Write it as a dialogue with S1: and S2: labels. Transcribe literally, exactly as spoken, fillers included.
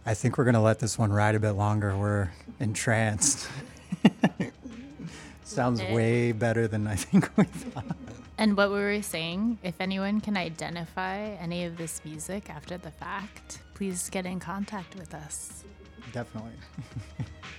S1: I think we're going to let this one ride a bit longer. We're entranced. Sounds
S2: it.
S1: way better than I think we thought.
S2: And what we were saying, if anyone can identify any of this music after the fact, please get in contact with us.
S1: Definitely.